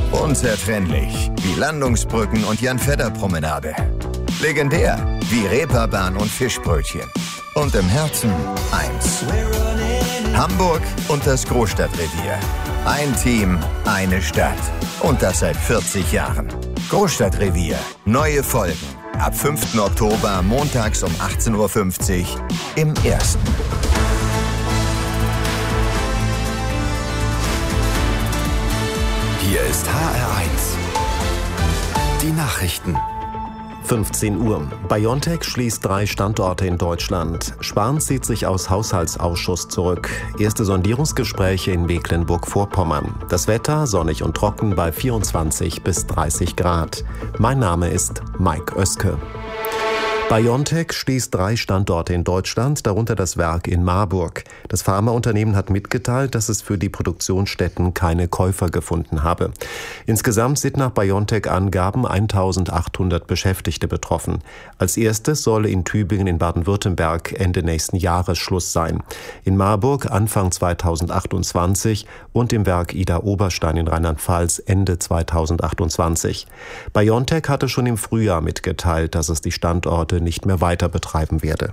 Unzertrennlich wie Landungsbrücken und Jan-Fedder-Promenade. Legendär wie Reeperbahn und Fischbrötchen. Und im Herzen eins. Hamburg und das Großstadtrevier. Ein Team, eine Stadt. Und das seit 40 Jahren. Großstadtrevier. Neue Folgen. Ab 5. Oktober montags um 18.50 Uhr im Ersten. Hier ist HR1. Die Nachrichten. 15 Uhr. BioNTech schließt 3 Standorte in Deutschland. Spahn zieht sich aus Haushaltsausschuss zurück. Erste Sondierungsgespräche in Mecklenburg-Vorpommern. Das Wetter sonnig und trocken bei 24 bis 30 Grad. Mein Name ist Mike Oeske. BioNTech schließt 3 Standorte in Deutschland, darunter das Werk in Marburg. Das Pharmaunternehmen hat mitgeteilt, dass es für die Produktionsstätten keine Käufer gefunden habe. Insgesamt sind nach BioNTech-Angaben 1.800 Beschäftigte betroffen. Als erstes solle in Tübingen in Baden-Württemberg Ende nächsten Jahres Schluss sein. In Marburg Anfang 2028 und im Werk Idar-Oberstein in Rheinland-Pfalz Ende 2028. BioNTech hatte schon im Frühjahr mitgeteilt, dass es die Standorte nicht mehr weiter betreiben werde.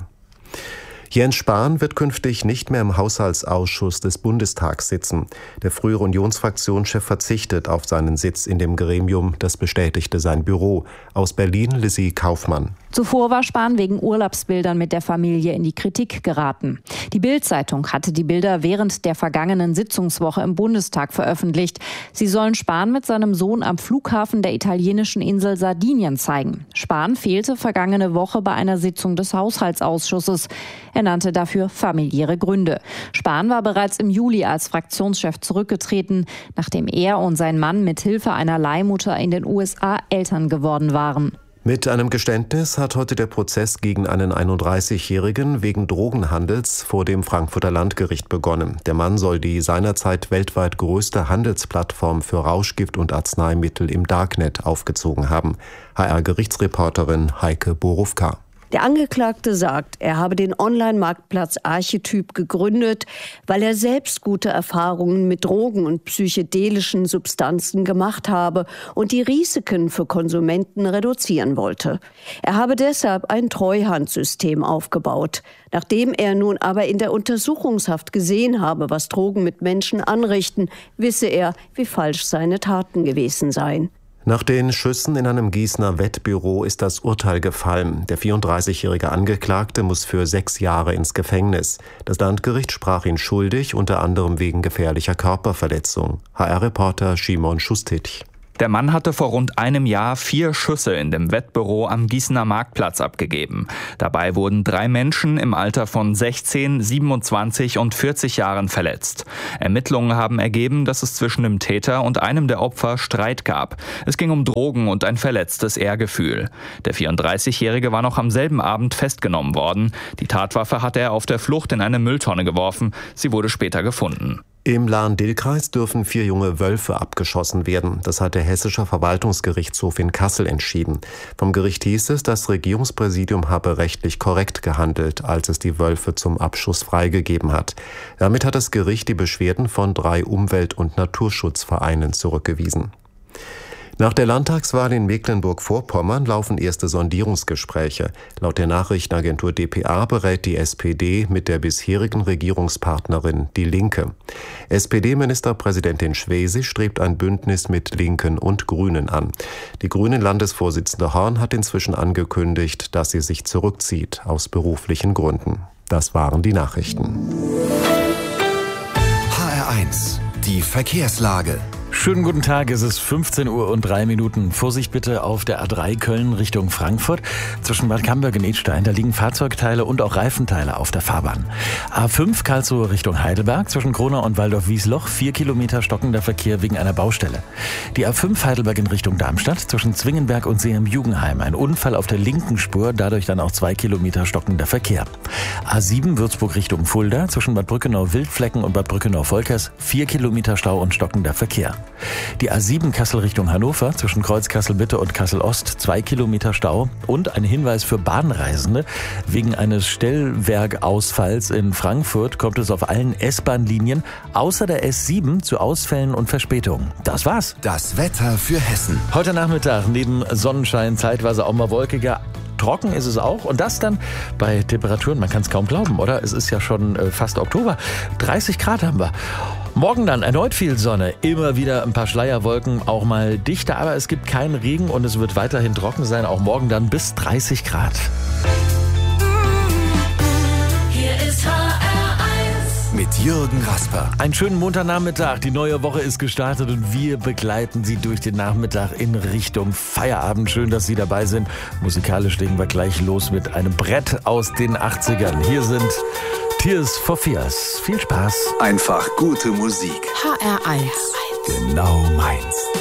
Jens Spahn wird künftig nicht mehr im Haushaltsausschuss des Bundestags sitzen. Der frühere Unionsfraktionschef verzichtet auf seinen Sitz in dem Gremium, das bestätigte sein Büro. Aus Berlin Lizzie Kaufmann. Zuvor war Spahn wegen Urlaubsbildern mit der Familie in die Kritik geraten. Die Bild-Zeitung hatte die Bilder während der vergangenen Sitzungswoche im Bundestag veröffentlicht. Sie sollen Spahn mit seinem Sohn am Flughafen der italienischen Insel Sardinien zeigen. Spahn fehlte vergangene Woche bei einer Sitzung des Haushaltsausschusses. Er nannte dafür familiäre Gründe. Spahn war bereits im Juli als Fraktionschef zurückgetreten, nachdem er und sein Mann mit Hilfe einer Leihmutter in den USA Eltern geworden waren. Mit einem Geständnis hat heute der Prozess gegen einen 31-Jährigen wegen Drogenhandels vor dem Frankfurter Landgericht begonnen. Der Mann soll die seinerzeit weltweit größte Handelsplattform für Rauschgift und Arzneimittel im Darknet aufgezogen haben. HR-Gerichtsreporterin Heike Borufka. Der Angeklagte sagt, er habe den Online-Marktplatz Archetyp gegründet, weil er selbst gute Erfahrungen mit Drogen und psychedelischen Substanzen gemacht habe und die Risiken für Konsumenten reduzieren wollte. Er habe deshalb ein Treuhandsystem aufgebaut. Nachdem er nun aber in der Untersuchungshaft gesehen habe, was Drogen mit Menschen anrichten, wisse er, wie falsch seine Taten gewesen seien. Nach den Schüssen in einem Gießener Wettbüro ist das Urteil gefallen. Der 34-jährige Angeklagte muss für 6 Jahre ins Gefängnis. Das Landgericht sprach ihn schuldig, unter anderem wegen gefährlicher Körperverletzung. HR-Reporter Szymon Schustitch. Der Mann hatte vor rund einem Jahr 4 Schüsse in dem Wettbüro am Gießener Marktplatz abgegeben. Dabei wurden 3 Menschen im Alter von 16, 27 und 40 Jahren verletzt. Ermittlungen haben ergeben, dass es zwischen dem Täter und einem der Opfer Streit gab. Es ging um Drogen und ein verletztes Ehrgefühl. Der 34-Jährige war noch am selben Abend festgenommen worden. Die Tatwaffe hatte er auf der Flucht in eine Mülltonne geworfen. Sie wurde später gefunden. Im Lahn-Dill-Kreis dürfen 4 junge Wölfe abgeschossen werden. Das hat der Hessische Verwaltungsgerichtshof in Kassel entschieden. Vom Gericht hieß es, das Regierungspräsidium habe rechtlich korrekt gehandelt, als es die Wölfe zum Abschuss freigegeben hat. Damit hat das Gericht die Beschwerden von 3 Umwelt- und Naturschutzvereinen zurückgewiesen. Nach der Landtagswahl in Mecklenburg-Vorpommern laufen erste Sondierungsgespräche. Laut der Nachrichtenagentur dpa berät die SPD mit der bisherigen Regierungspartnerin Die Linke. SPD-Ministerpräsidentin Schwesig strebt ein Bündnis mit Linken und Grünen an. Die Grünen-Landesvorsitzende Horn hat inzwischen angekündigt, dass sie sich zurückzieht aus beruflichen Gründen. Das waren die Nachrichten. HR1, die Verkehrslage. Schönen guten Tag, es ist 15:03 Uhr. Vorsicht bitte auf der A3 Köln Richtung Frankfurt. Zwischen Bad Camberg und Idstein, da liegen Fahrzeugteile und auch Reifenteile auf der Fahrbahn. A5 Karlsruhe Richtung Heidelberg, zwischen Kronau und Waldorf-Wiesloch, 4 Kilometer stockender Verkehr wegen einer Baustelle. Die A5 Heidelberg in Richtung Darmstadt, zwischen Zwingenberg und Seeheim-Jugenheim, ein Unfall auf der linken Spur, dadurch dann auch 2 Kilometer stockender Verkehr. A7 Würzburg Richtung Fulda, zwischen Bad Brückenau-Wildflecken und Bad Brückenau-Volkers, 4 Kilometer Stau und stockender Verkehr. Die A7 Kassel Richtung Hannover zwischen Kreuz Kassel-Mitte und Kassel-Ost 2 Kilometer Stau. Und ein Hinweis für Bahnreisende. Wegen eines Stellwerkausfalls in Frankfurt kommt es auf allen S-Bahn-Linien außer der S7 zu Ausfällen und Verspätungen. Das war's. Das Wetter für Hessen. Heute Nachmittag neben Sonnenschein zeitweise auch mal wolkiger. Trocken ist es auch und das dann bei Temperaturen, man kann es kaum glauben, oder? Es ist ja schon fast Oktober. 30 Grad haben wir. Morgen dann erneut viel Sonne, immer wieder ein paar Schleierwolken, auch mal dichter, aber es gibt keinen Regen und es wird weiterhin trocken sein, auch morgen dann bis 30 Grad. Hier ist HR1 Mit Jürgen Rasper. Einen schönen Montagnachmittag, die neue Woche ist gestartet und wir begleiten Sie durch den Nachmittag in Richtung Feierabend. Schön, dass Sie dabei sind. Musikalisch legen wir gleich los mit einem Brett aus den 80ern. Hier sind Tears for Fears. Viel Spaß. Einfach gute Musik. HR1 Genau meins.